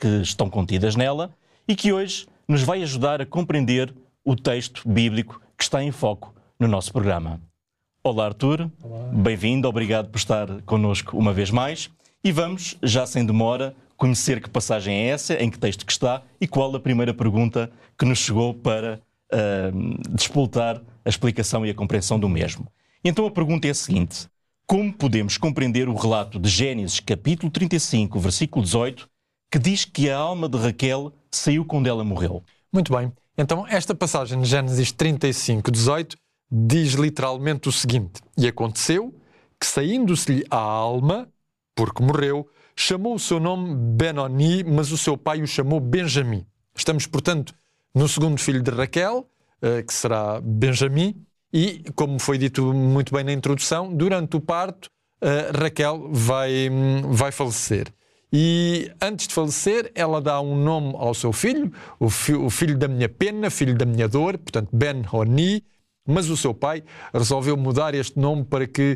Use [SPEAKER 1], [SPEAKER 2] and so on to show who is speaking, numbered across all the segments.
[SPEAKER 1] que estão contidas nela e que hoje nos vai ajudar a compreender o texto bíblico que está em foco no nosso programa. Olá, Artur.
[SPEAKER 2] Olá.
[SPEAKER 1] Bem-vindo, obrigado por estar connosco uma vez mais. E vamos, já sem demora, conhecer que passagem é essa, em que texto que está e qual a primeira pergunta que nos chegou para despoltar a explicação e a compreensão do mesmo. Então a pergunta é a seguinte: como podemos compreender o relato de Gênesis capítulo 35, versículo 18, que diz que a alma de Raquel saiu quando ela morreu?
[SPEAKER 2] Muito bem. Então esta passagem de Gênesis 35, 18 diz literalmente o seguinte: e aconteceu que, saindo-se-lhe a alma, porque morreu, chamou o seu nome Benoni, mas o seu pai o chamou Benjamim. Estamos, portanto, no segundo filho de Raquel, que será Benjamim, e, como foi dito muito bem na introdução, durante o parto, Raquel vai falecer. E antes de falecer, ela dá um nome ao seu filho, o filho da minha pena, filho da minha dor, portanto Ben-Oni, mas o seu pai resolveu mudar este nome para que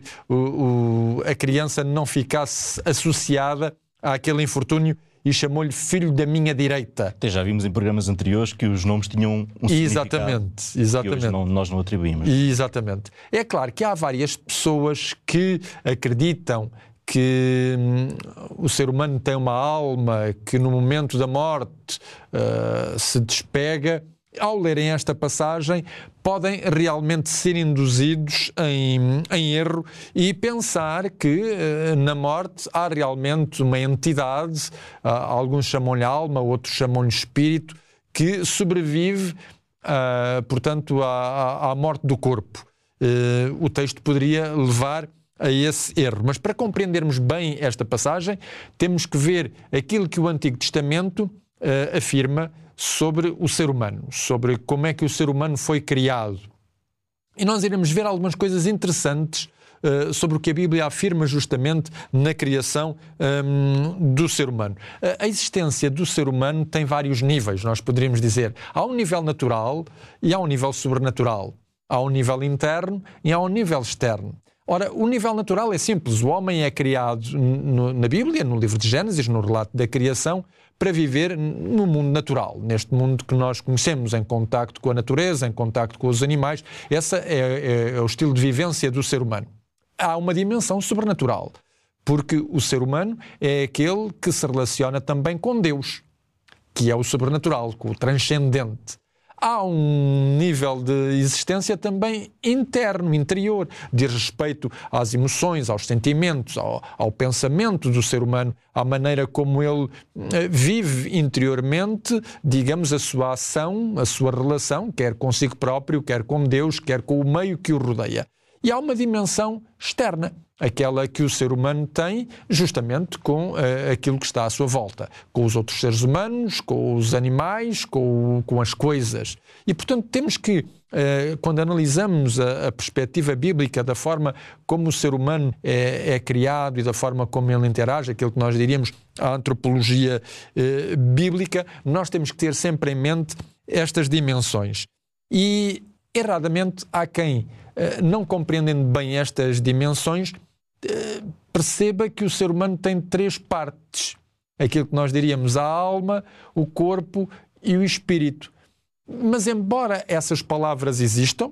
[SPEAKER 2] a criança não ficasse associada àquele infortúnio e chamou-lhe filho da minha direita.
[SPEAKER 1] Até já vimos em programas anteriores que os nomes tinham um significado que hoje nós não atribuímos.
[SPEAKER 2] Exatamente. É claro que há várias pessoas que acreditam que o ser humano tem uma alma que no momento da morte se despega. Ao lerem esta passagem, podem realmente ser induzidos em erro e pensar que na morte há realmente uma entidade, alguns chamam-lhe alma, outros chamam-lhe espírito, que sobrevive, portanto, à morte do corpo. O texto poderia levar a esse erro. Mas para compreendermos bem esta passagem, temos que ver aquilo que o Antigo Testamento afirma sobre o ser humano, sobre como é que o ser humano foi criado. E nós iremos ver algumas coisas interessantes sobre o que a Bíblia afirma justamente na criação do ser humano. A existência do ser humano tem vários níveis, nós poderíamos dizer. Há um nível natural e há um nível sobrenatural. Há um nível interno e há um nível externo. Ora, o nível natural é simples. O homem é criado na Bíblia, no livro de Gênesis, no relato da criação, para viver no mundo natural, neste mundo que nós conhecemos, em contacto com a natureza, em contacto com os animais. Esse é o estilo de vivência do ser humano. Há uma dimensão sobrenatural, porque o ser humano é aquele que se relaciona também com Deus, que é o sobrenatural, com o transcendente. Há um nível de existência também interno, interior, diz respeito às emoções, aos sentimentos, ao pensamento do ser humano, à maneira como ele vive interiormente, digamos, a sua ação, a sua relação, quer consigo próprio, quer com Deus, quer com o meio que o rodeia. E há uma dimensão externa, aquela que o ser humano tem justamente com aquilo que está à sua volta, com os outros seres humanos, com os animais, com as coisas. E, portanto, temos que, quando analisamos a perspectiva bíblica da forma como o ser humano é criado e da forma como ele interage, aquilo que nós diríamos a antropologia bíblica, nós temos que ter sempre em mente estas dimensões. E, erradamente, há quem, não compreendendo bem estas dimensões, perceba que o ser humano tem três partes. Aquilo que nós diríamos a alma, o corpo e o espírito. Mas embora essas palavras existam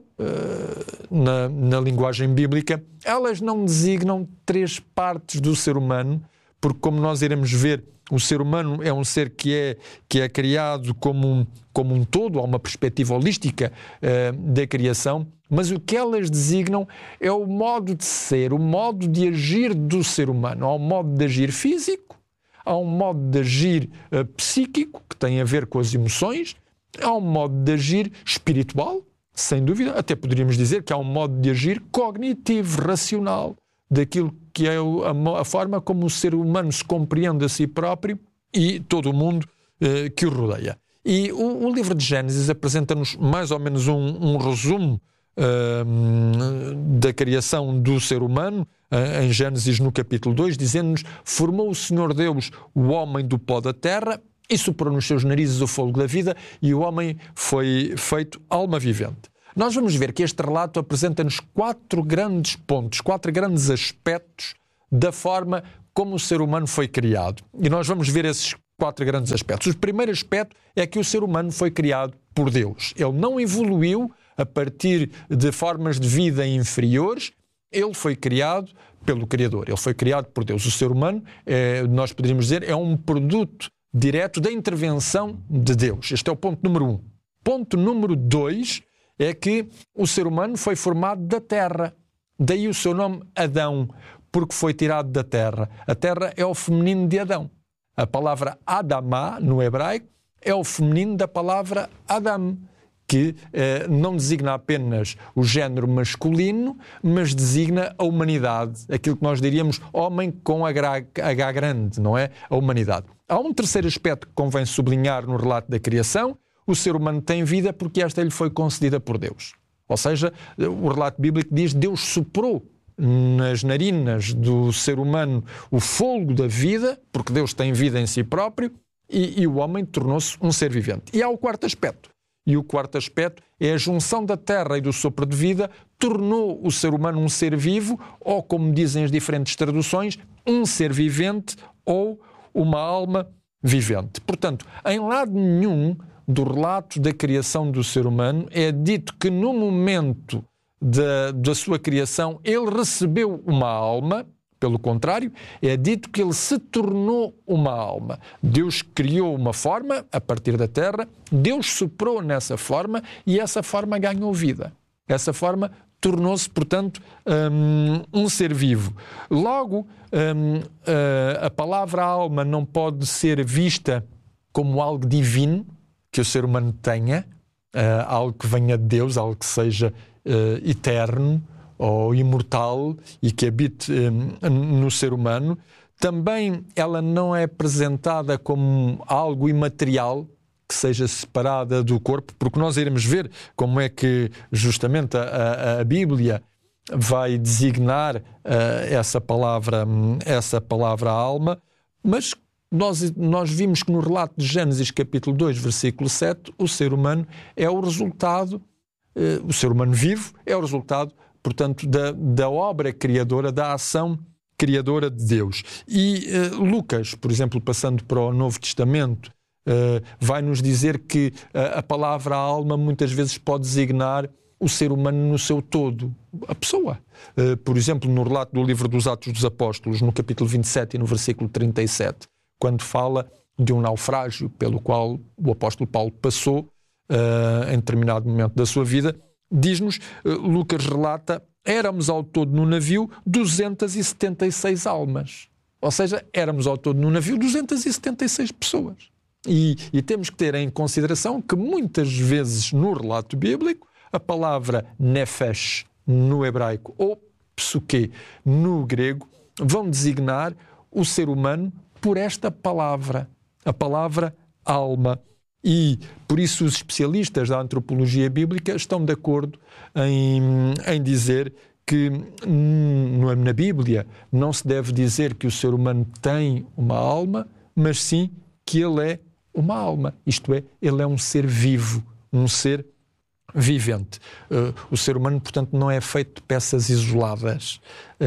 [SPEAKER 2] na linguagem bíblica, elas não designam três partes do ser humano, porque, como nós iremos ver, o ser humano é um ser que é criado como um todo, há uma perspectiva holística da criação, mas o que elas designam é o modo de ser, o modo de agir do ser humano. Há um modo de agir físico, há um modo de agir psíquico, que tem a ver com as emoções, há um modo de agir espiritual, sem dúvida, até poderíamos dizer que há um modo de agir cognitivo, racional, daquilo que é a forma como o ser humano se compreende a si próprio e todo o mundo que o rodeia. E o livro de Gênesis apresenta-nos mais ou menos um resumo da criação do ser humano, em Gênesis no capítulo 2, dizendo-nos: formou o Senhor Deus o homem do pó da terra e soprou nos seus narizes o fôlego da vida, e o homem foi feito alma vivente. Nós vamos ver que este relato apresenta-nos 4 grandes pontos, 4 grandes aspectos da forma como o ser humano foi criado. E nós vamos ver esses 4 grandes aspectos. O primeiro aspecto é que o ser humano foi criado por Deus. Ele não evoluiu a partir de formas de vida inferiores, ele foi criado pelo Criador, ele foi criado por Deus. O ser humano, nós poderíamos dizer, é um produto direto da intervenção de Deus. Este é o ponto número 1. Ponto número 2 é que o ser humano foi formado da terra. Daí o seu nome Adão, porque foi tirado da terra. A terra é o feminino de Adão. A palavra Adamá, no hebraico, é o feminino da palavra Adam, que não designa apenas o género masculino, mas designa a humanidade, aquilo que nós diríamos homem com H grande, não é? A humanidade. Há um terceiro aspecto que convém sublinhar no relato da criação: o ser humano tem vida porque esta lhe foi concedida por Deus. Ou seja, o relato bíblico diz que Deus soprou nas narinas do ser humano o fôlego da vida, porque Deus tem vida em si próprio, e o homem tornou-se um ser vivente. E há o quarto aspecto. E o quarto aspecto é a junção da terra e do sopro de vida tornou o ser humano um ser vivo, ou, como dizem as diferentes traduções, um ser vivente ou uma alma vivente. Portanto, em lado nenhum do relato da criação do ser humano é dito que no momento da sua criação ele recebeu uma alma. Pelo contrário, é dito que ele se tornou uma alma. Deus criou uma forma a partir da terra, Deus soprou nessa forma e essa forma ganhou vida. Essa forma tornou-se, portanto, um ser vivo. Logo, a palavra alma não pode ser vista como algo divino que o ser humano tenha, algo que venha de Deus, algo que seja eterno ou imortal e que habite no ser humano. Também ela não é apresentada como algo imaterial que seja separada do corpo, porque nós iremos ver como é que justamente a Bíblia vai designar essa palavra alma, mas nós vimos que no relato de Gênesis capítulo 2, versículo 7, o ser humano é o resultado, o ser humano vivo é o resultado, portanto, da obra criadora, da ação criadora de Deus. E Lucas, por exemplo, passando para o Novo Testamento, vai nos dizer que a palavra alma muitas vezes pode designar o ser humano no seu todo, a pessoa. Por exemplo, no relato do livro dos Atos dos Apóstolos, no capítulo 27 e no versículo 37, quando fala de um naufrágio pelo qual o apóstolo Paulo passou em determinado momento da sua vida, diz-nos, Lucas relata, éramos ao todo no navio 276 almas. Ou seja, éramos ao todo no navio 276 pessoas. E temos que ter em consideração que muitas vezes no relato bíblico a palavra nefesh no hebraico ou psuque no grego vão designar o ser humano por esta palavra, a palavra alma. E, por isso, os especialistas da antropologia bíblica estão de acordo em dizer que na Bíblia não se deve dizer que o ser humano tem uma alma, mas sim que ele é uma alma. Isto é, ele é um ser vivo, um ser vivente. O ser humano, portanto, não é feito de peças isoladas.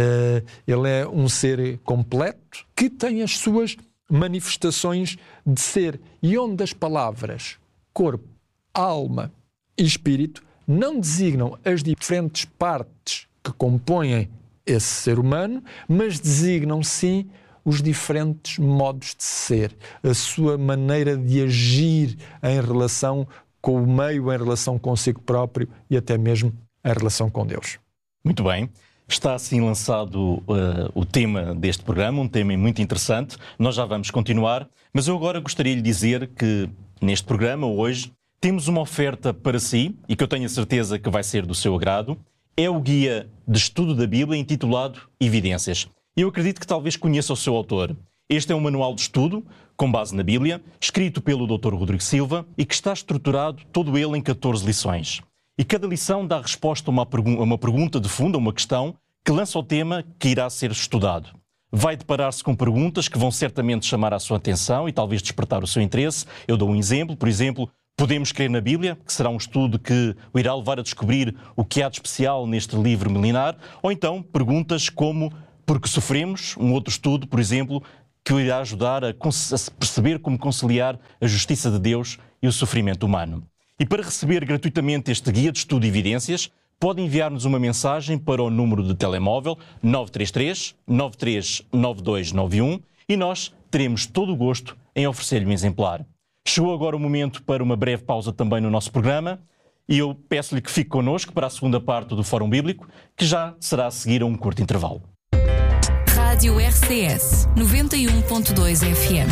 [SPEAKER 2] Ele é um ser completo que tem as suas manifestações de ser, e onde as palavras corpo, alma e espírito não designam as diferentes partes que compõem esse ser humano, mas designam sim os diferentes modos de ser, a sua maneira de agir em relação com o meio, em relação consigo próprio e até mesmo em relação com Deus.
[SPEAKER 1] Muito bem. Está assim lançado o tema deste programa, um tema muito interessante. Nós já vamos continuar, mas eu agora gostaria de lhe dizer que neste programa, hoje, temos uma oferta para si e que eu tenho a certeza que vai ser do seu agrado. É o guia de estudo da Bíblia intitulado Evidências. Eu acredito que talvez conheça o seu autor. Este é um manual de estudo, com base na Bíblia, escrito pelo Dr. Rodrigo Silva e que está estruturado todo ele em 14 lições. E cada lição dá resposta a uma pergunta de fundo, a uma questão, que lança o tema que irá ser estudado. Vai deparar-se com perguntas que vão certamente chamar a sua atenção e talvez despertar o seu interesse. Eu dou um exemplo. Por exemplo, podemos crer na Bíblia, que será um estudo que o irá levar a descobrir o que há de especial neste livro milenar. Ou então, perguntas como por que sofremos? Um outro estudo, por exemplo, que o irá ajudar a perceber como conciliar a justiça de Deus e o sofrimento humano. E para receber gratuitamente este guia de estudo de evidências, pode enviar-nos uma mensagem para o número de telemóvel 933 939291 e nós teremos todo o gosto em oferecer-lhe um exemplar. Chegou agora o momento para uma breve pausa também no nosso programa e eu peço-lhe que fique connosco para a segunda parte do Fórum Bíblico, que já será a seguir a um curto intervalo.
[SPEAKER 3] Rádio RCS 91.2 FM.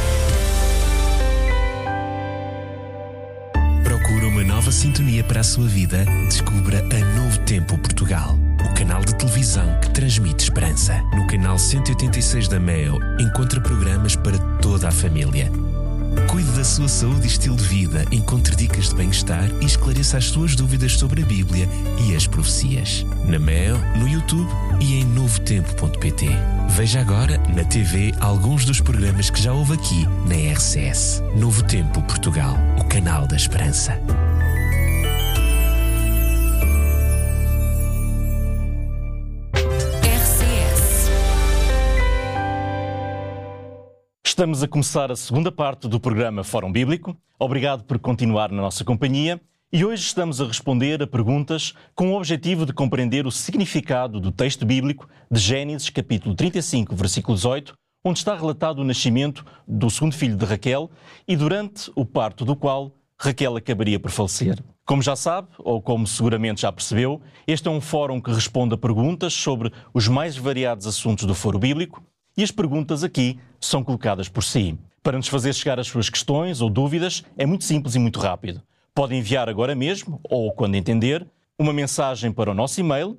[SPEAKER 4] Procura uma nova sintonia para a sua vida? Descubra a Novo Tempo Portugal, o canal de televisão que transmite esperança. No canal 186 da MEO, encontra programas para toda a família. Cuide da sua saúde e estilo de vida, encontre dicas de bem-estar e esclareça as suas dúvidas sobre a Bíblia e as profecias. Na MEO, no YouTube e em novotempo.pt. Veja agora na TV alguns dos programas que já houve aqui na RCS. Novo Tempo Portugal, o canal da esperança.
[SPEAKER 1] Estamos a começar a segunda parte do programa Fórum Bíblico. Obrigado por continuar na nossa companhia. E hoje estamos a responder a perguntas com o objetivo de compreender o significado do texto bíblico de Gênesis, capítulo 35, versículo 18, onde está relatado o nascimento do segundo filho de Raquel e durante o parto do qual Raquel acabaria por falecer. Como já sabe, ou como seguramente já percebeu, este é um fórum que responde a perguntas sobre os mais variados assuntos do foro bíblico. E as perguntas aqui são colocadas por si. Para nos fazer chegar as suas questões ou dúvidas, é muito simples e muito rápido. Pode enviar agora mesmo, ou quando entender, uma mensagem para o nosso e-mail,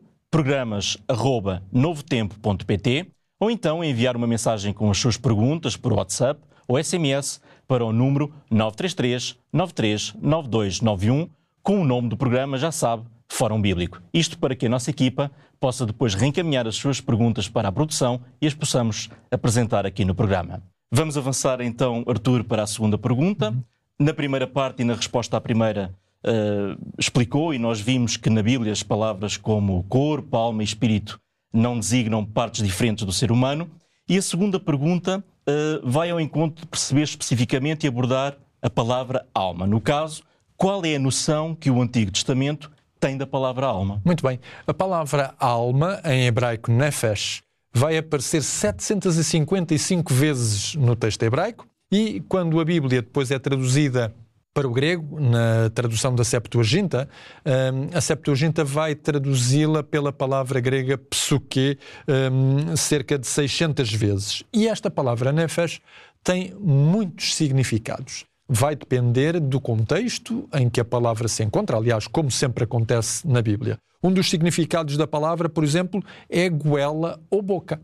[SPEAKER 1] programas@novotempo.pt, ou então enviar uma mensagem com as suas perguntas por WhatsApp ou SMS para o número 933 93 9291, com o nome do programa, já sabe, Fórum Bíblico. Isto para que a nossa equipa possa depois reencaminhar as suas perguntas para a produção e as possamos apresentar aqui no programa. Vamos avançar então, Artur, para a segunda pergunta. Na primeira parte e na resposta à primeira explicou e nós vimos que na Bíblia as palavras como corpo, alma e espírito não designam partes diferentes do ser humano. E a segunda pergunta vai ao encontro de perceber especificamente e abordar a palavra alma. No caso, qual é a noção que o Antigo Testamento tem da palavra alma?
[SPEAKER 2] Muito bem. A palavra alma, em hebraico nefesh, vai aparecer 755 vezes no texto hebraico e quando a Bíblia depois é traduzida para o grego, na tradução da Septuaginta, a Septuaginta vai traduzi-la pela palavra grega psuque cerca de 600 vezes. E esta palavra nefesh tem muitos significados. Vai depender do contexto em que a palavra se encontra, aliás, como sempre acontece na Bíblia. Um dos significados da palavra, por exemplo, é goela ou boca.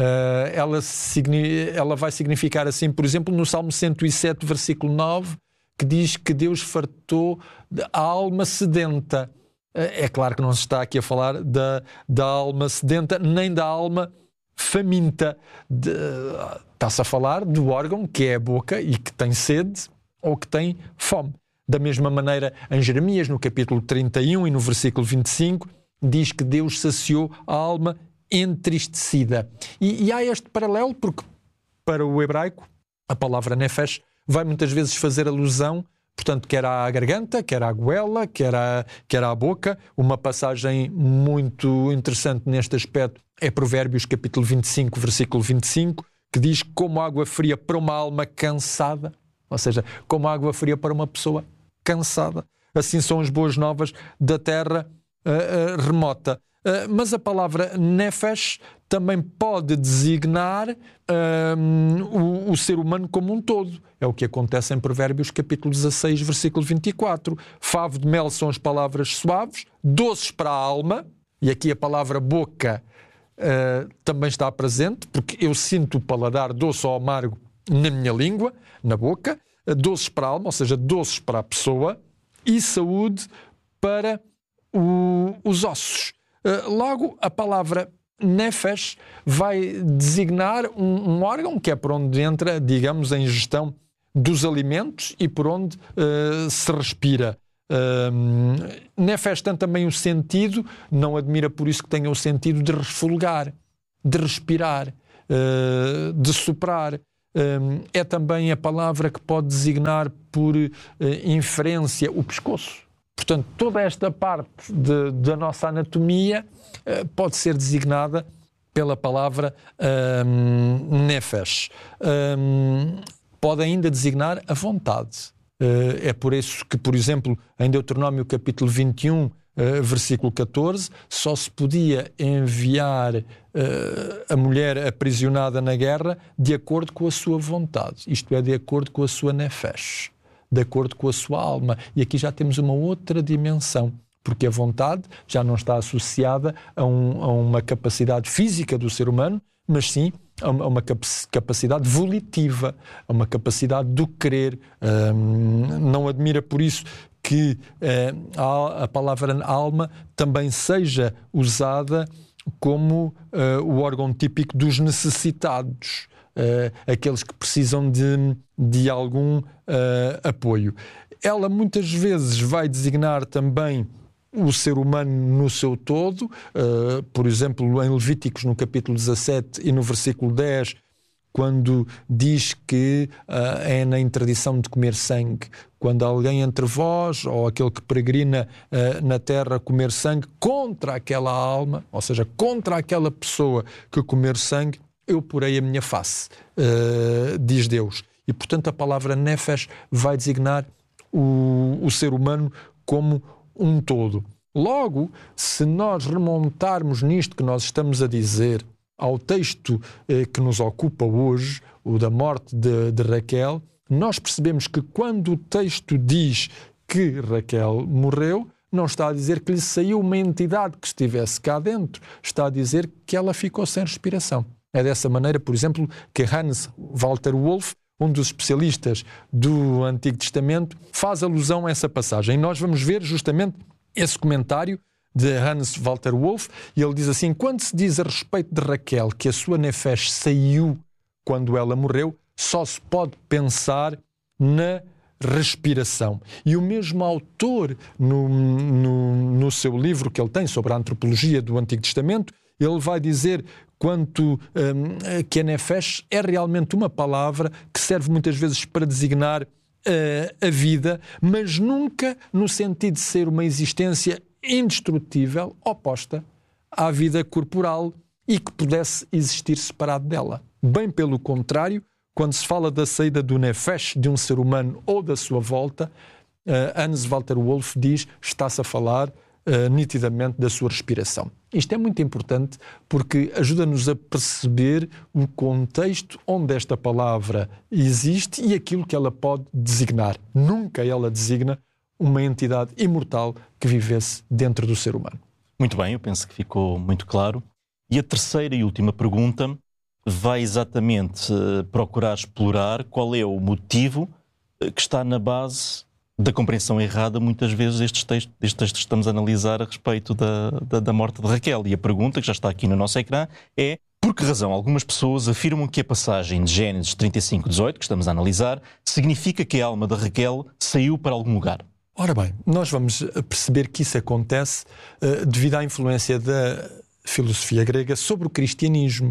[SPEAKER 2] Ela vai significar assim, por exemplo, no Salmo 107, versículo 9, que diz que Deus fartou a alma sedenta. É claro que não se está aqui a falar da alma sedenta, nem da alma faminta. Está-se a falar do órgão que é a boca e que tem sede ou que tem fome. Da mesma maneira, em Jeremias, no capítulo 31 e no versículo 25, diz que Deus saciou a alma entristecida. E há este paralelo porque, para o hebraico, a palavra nefesh vai muitas vezes fazer alusão, portanto, quer à garganta, quer à goela, quer à boca. Uma passagem muito interessante neste aspecto é Provérbios, capítulo 25, versículo 25, que diz como água fria para uma alma cansada, ou seja, como água fria para uma pessoa cansada. Assim são as boas novas da terra remota. Mas a palavra nefesh também pode designar o ser humano como um todo. É o que acontece em Provérbios, capítulo 16, versículo 24. Favo de mel são as palavras suaves, doces para a alma, e aqui a palavra boca também está presente, porque eu sinto o paladar doce ou amargo na minha língua, na boca, doces para a alma, ou seja, doces para a pessoa, e saúde para os ossos. Logo, a palavra nefesh vai designar um órgão que é por onde entra, digamos, a ingestão dos alimentos e por onde se respira. Nefesh tem também o sentido, não admira por isso que tenha o sentido de resfolgar, de respirar, de soprar. É também a palavra que pode designar por inferência o pescoço. Portanto, toda esta parte da nossa anatomia pode ser designada pela palavra nefesh. Pode ainda designar a vontade. É por isso que, por exemplo, em Deuteronômio capítulo 21, versículo 14, só se podia enviar a mulher aprisionada na guerra de acordo com a sua vontade, isto é, de acordo com a sua nefesh, de acordo com a sua alma. E aqui já temos uma outra dimensão, porque a vontade já não está associada a uma capacidade física do ser humano, mas sim a uma capacidade volitiva, a uma capacidade do querer. Não admira por isso que a palavra alma também seja usada como o órgão típico dos necessitados, aqueles que precisam de algum apoio. Ela muitas vezes vai designar também o ser humano no seu todo, por exemplo, em Levíticos, no capítulo 17 e no versículo 10, quando diz que é na interdição de comer sangue. Quando alguém entre vós, ou aquele que peregrina na terra, comer sangue contra aquela alma, ou seja, contra aquela pessoa que comer sangue, eu porei a minha face, diz Deus. E, portanto, a palavra nefesh vai designar o ser humano como um todo. Logo, se nós remontarmos nisto que nós estamos a dizer ao texto que nos ocupa hoje, o da morte de Raquel, nós percebemos que quando o texto diz que Raquel morreu, não está a dizer que lhe saiu uma entidade que estivesse cá dentro, está a dizer que ela ficou sem respiração. É dessa maneira, por exemplo, que Hans Walter Wolff, um dos especialistas do Antigo Testamento, faz alusão a essa passagem. E nós vamos ver justamente esse comentário de Hans Walter Wolff, e ele diz assim: quando se diz a respeito de Raquel que a sua nefesh saiu quando ela morreu, só se pode pensar na respiração. E o mesmo autor, no seu livro que ele tem sobre a antropologia do Antigo Testamento, ele vai dizer que a nefesh é realmente uma palavra que serve muitas vezes para designar a vida, mas nunca no sentido de ser uma existência indestrutível, oposta à vida corporal e que pudesse existir separado dela. Bem pelo contrário, quando se fala da saída do nefesh de um ser humano ou da sua volta, Hans Walter Wolff diz, está-se a falar nitidamente da sua respiração. Isto é muito importante porque ajuda-nos a perceber o contexto onde esta palavra existe e aquilo que ela pode designar. Nunca ela designa uma entidade imortal que vivesse dentro do ser humano.
[SPEAKER 1] Muito bem, eu penso que ficou muito claro. E a terceira e última pergunta vai exatamente procurar explorar qual é o motivo que está na base da compreensão errada, muitas vezes, destes textos que estamos a analisar a respeito da morte de Raquel. E a pergunta, que já está aqui no nosso ecrã, é: por que razão algumas pessoas afirmam que a passagem de Gênesis 35:18, que estamos a analisar, significa que a alma de Raquel saiu para algum lugar?
[SPEAKER 2] Ora bem, nós vamos perceber que isso acontece devido à influência da filosofia grega sobre o cristianismo.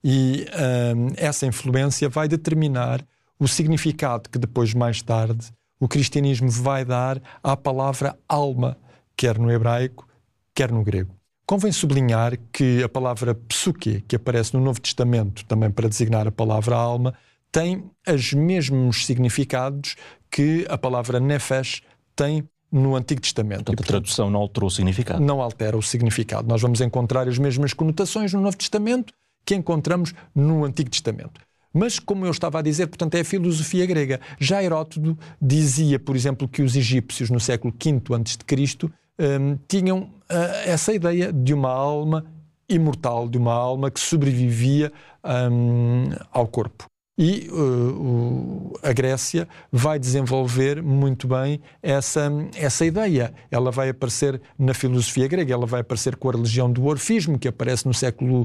[SPEAKER 2] E essa influência vai determinar o significado que depois, mais tarde, o cristianismo vai dar à palavra alma, quer no hebraico, quer no grego. Convém sublinhar que a palavra psuque, que aparece no Novo Testamento também para designar a palavra alma, tem os mesmos significados que a palavra nefesh tem no Antigo Testamento.
[SPEAKER 1] Portanto, a tradução não alterou o significado.
[SPEAKER 2] Não altera o significado. Nós vamos encontrar as mesmas conotações no Novo Testamento que encontramos no Antigo Testamento. Mas, como eu estava a dizer, portanto, é a filosofia grega. Já Heródoto dizia, por exemplo, que os egípcios, no século V a.C., tinham essa ideia de uma alma imortal, de uma alma que sobrevivia ao corpo. E a Grécia vai desenvolver muito bem essa ideia. Ela vai aparecer na filosofia grega, ela vai aparecer com a religião do orfismo, que aparece no século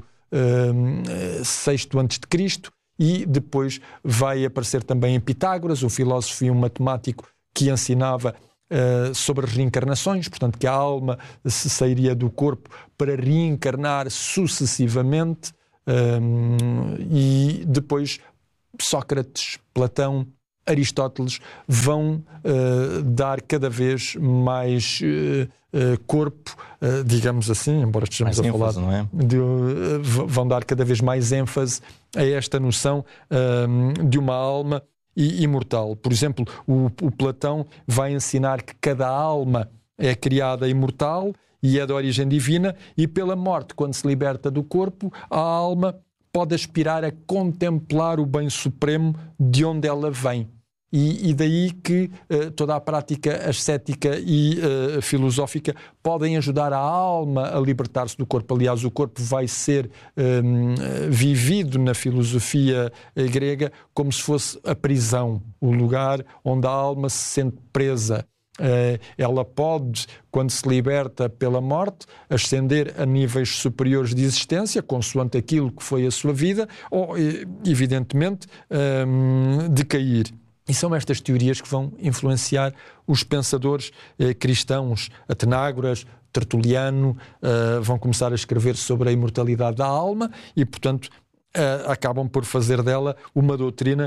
[SPEAKER 2] VI a.C., e depois vai aparecer também em Pitágoras, o filósofo e um matemático que ensinava sobre as reencarnações, portanto que a alma se sairia do corpo para reencarnar sucessivamente e depois Sócrates, Platão, Aristóteles vão dar cada vez mais corpo, digamos assim, embora estejamos a falar,
[SPEAKER 1] não é?
[SPEAKER 2] vão dar cada vez mais ênfase a esta noção de uma alma imortal. Por exemplo, o Platão vai ensinar que cada alma é criada imortal e é de origem divina, e pela morte, quando se liberta do corpo, a alma pode aspirar a contemplar o bem supremo de onde ela vem. E daí que toda a prática ascética e filosófica podem ajudar a alma a libertar-se do corpo. Aliás, o corpo vai ser vivido na filosofia grega como se fosse a prisão, o lugar onde a alma se sente presa. Ela pode, quando se liberta pela morte, ascender a níveis superiores de existência, consoante aquilo que foi a sua vida, ou, evidentemente, decair. E são estas teorias que vão influenciar os pensadores cristãos, Atenágoras, Tertuliano, vão começar a escrever sobre a imortalidade da alma e, portanto, acabam por fazer dela uma doutrina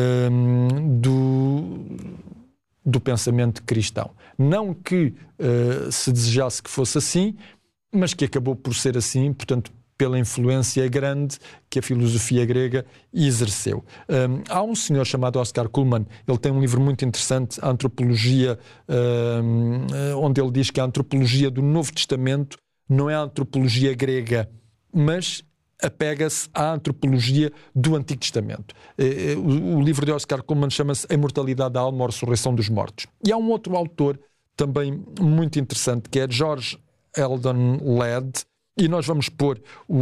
[SPEAKER 2] do pensamento cristão. Não que se desejasse que fosse assim, mas que acabou por ser assim, portanto, pela influência grande que a filosofia grega exerceu. Há um senhor chamado Oscar Cullmann, ele tem um livro muito interessante, a Antropologia, onde ele diz que a antropologia do Novo Testamento não é a antropologia grega, mas apega-se à antropologia do Antigo Testamento. O livro de Oscar Cullmann chama-se A Imortalidade da Alma ou a Ressurreição dos Mortos. E há um outro autor também muito interessante, que é George Eldon Ladd, e nós vamos pôr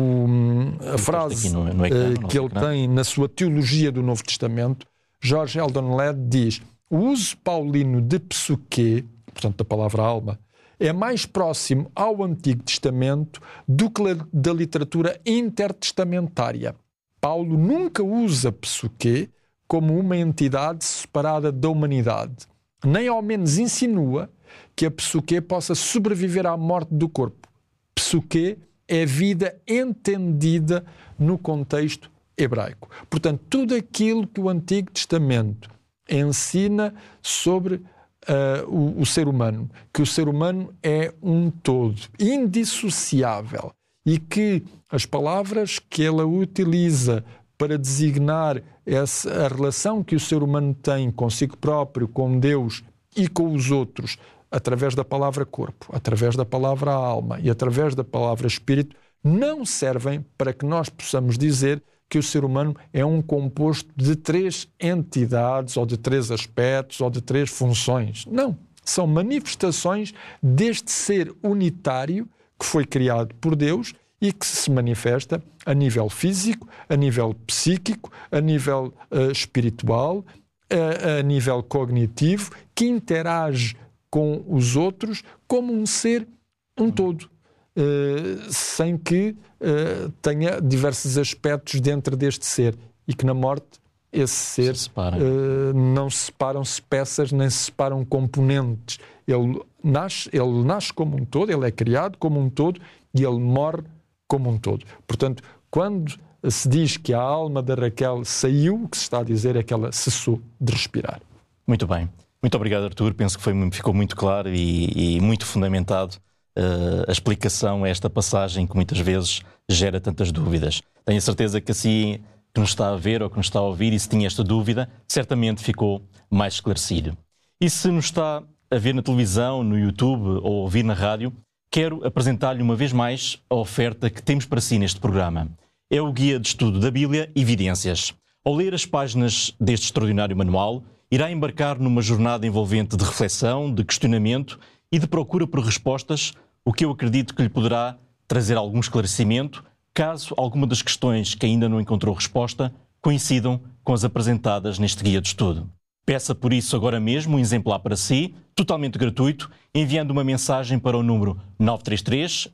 [SPEAKER 2] a frase que ele tem na sua Teologia do Novo Testamento. George Eldon Ladd diz: o uso paulino de psuquê, portanto da palavra alma, é mais próximo ao Antigo Testamento do que da literatura intertestamentária. Paulo nunca usa psuquê como uma entidade separada da humanidade, nem ao menos insinua que a psuquê possa sobreviver à morte do corpo. Psuquê é vida entendida no contexto hebraico. Portanto, tudo aquilo que o Antigo Testamento ensina sobre o ser humano, que o ser humano é um todo, indissociável, e que as palavras que ela utiliza para designar a relação que o ser humano tem consigo próprio, com Deus e com os outros, através da palavra corpo, através da palavra alma e através da palavra espírito, não servem para que nós possamos dizer que o ser humano é um composto de 3 entidades, ou de 3 aspectos, ou de 3 funções. Não. São manifestações deste ser unitário que foi criado por Deus e que se manifesta a nível físico, a nível psíquico, a nível espiritual, a nível cognitivo, que interage com os outros como um ser, um todo, sem que tenha diversos aspectos dentro deste ser, e que na morte esse ser não se separam-se peças, nem se separam componentes. Ele nasce como um todo, ele é criado como um todo e ele morre como um todo. Portanto, quando se diz que a alma da Raquel saiu, o que se está a dizer é que ela cessou de respirar.
[SPEAKER 1] Muito bem. Muito obrigado, Artur. Penso que ficou muito claro e muito fundamentado a explicação a esta passagem que muitas vezes gera tantas dúvidas. Tenho a certeza que assim que nos está a ver ou que nos está a ouvir, e se tinha esta dúvida, certamente ficou mais esclarecido. E se nos está a ver na televisão, no YouTube ou a ouvir na rádio, quero apresentar-lhe uma vez mais a oferta que temos para si neste programa. É o Guia de Estudo da Bíblia Evidências. Ao ler as páginas deste extraordinário manual, irá embarcar numa jornada envolvente de reflexão, de questionamento e de procura por respostas, o que eu acredito que lhe poderá trazer algum esclarecimento, caso alguma das questões que ainda não encontrou resposta coincidam com as apresentadas neste guia de estudo. Peça por isso agora mesmo um exemplar para si, totalmente gratuito, enviando uma mensagem para o número 933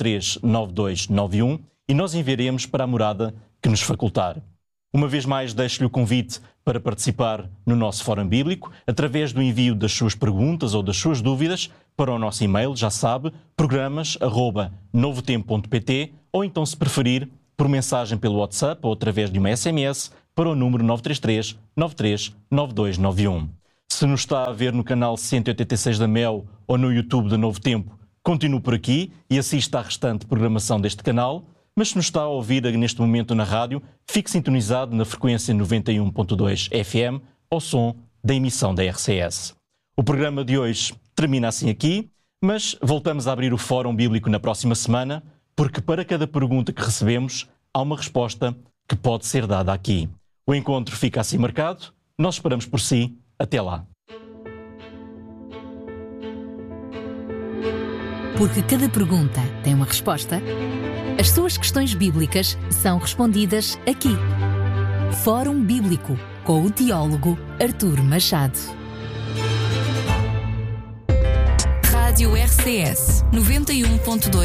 [SPEAKER 1] 939291 e nós enviaremos para a morada que nos facultar. Uma vez mais, deixo-lhe o convite para participar no nosso Fórum Bíblico através do envio das suas perguntas ou das suas dúvidas para o nosso e-mail, já sabe, programas@novotempo.pt, ou então, se preferir, por mensagem pelo WhatsApp ou através de uma SMS para o número 933 93 9291. Se nos está a ver no canal 186 da Mel ou no YouTube da Novo Tempo, continue por aqui e assista à restante programação deste canal. Mas se nos está a ouvir neste momento na rádio, fique sintonizado na frequência 91.2 FM ao som da emissão da RCS. O programa de hoje termina assim aqui, mas voltamos a abrir o Fórum Bíblico na próxima semana, porque para cada pergunta que recebemos, há uma resposta que pode ser dada aqui. O encontro fica assim marcado, nós esperamos por si. Até lá.
[SPEAKER 3] Porque cada pergunta tem uma resposta, as suas questões bíblicas são respondidas aqui. Fórum Bíblico, com o teólogo Artur Machado. Rádio RCS 91.2